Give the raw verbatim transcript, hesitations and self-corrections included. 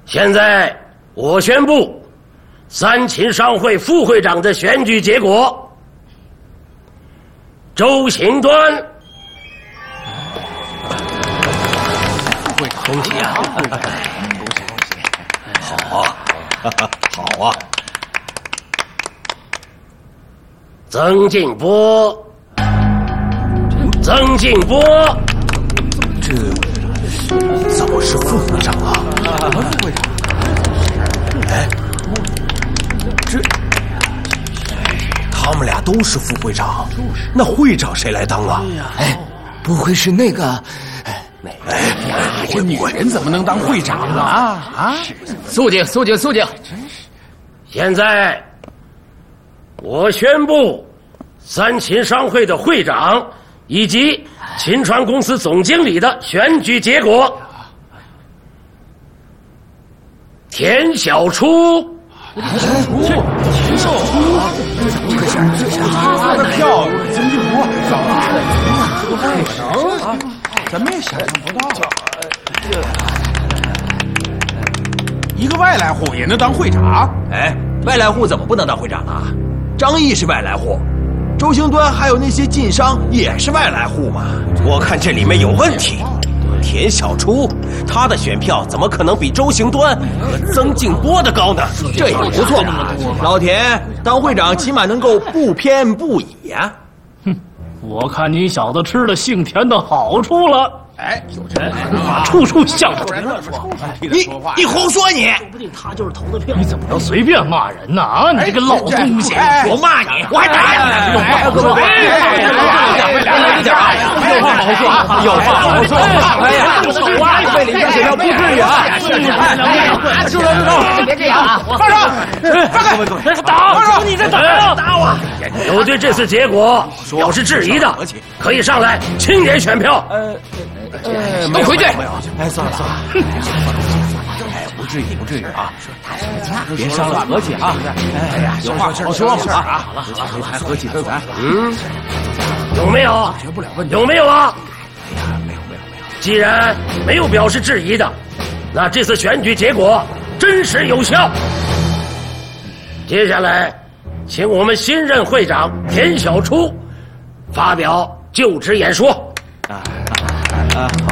现在我宣布，三秦商会副会长的选举结果：周行端。 恭喜啊！恭喜恭喜！好啊，好啊！ 曾静波，曾静波， 这怎么是副会长啊？副会长？哎，这他们俩都是副会长，那会长谁来当啊？ 哎，不会是那个？ 哎呀，这女人怎么能当会长呢？啊啊！ 肃静，肃静，肃静！ 现在，我宣布，三秦商会的会长以及秦川公司总经理的选举结果：田小初。 田小初，这怎么回事？这他的票，曾静波，怎么可能啊？怎么也想象不到，这一个外来户也能当会长？ 哎，外来户怎么不能当会长啊？张毅是外来户，周行端还有那些晋商也是外来户嘛。我看这里面有问题。田小初，他的选票怎么可能比周行端和曾静波的高呢？这也不错嘛。老田当会长起码能够不偏不倚呀。 哼。我看你小子吃了姓田的好处了， 哎，有这话处处像话。 你你胡说你！ 说不定他就是投的票。你怎么能随便骂人呢？啊，你这个老东西！ 我骂你，我还打你！ 有话好说，有话好说啊！有话好说！哎呀，动手啊！为了一张选票不至于啊！住手住手！别这样啊！放手！放开！打！放手！你这打呀！打我！ 有对这次结果表示质疑的，可以上来清点选票。 呃，呃，都回去。 哎，算了算了，哎，不至于不至于啊！别伤了和气啊！哎呀，有话好说嘛啊！好了好了，还和气分完。 嗯，有没有？有没有啊？ 哎呀，没有没有没有。 既然没有表示质疑的，那这次选举结果真实有效。接下来，请我们新任会长田小初发表就职演说。 啊啊啊！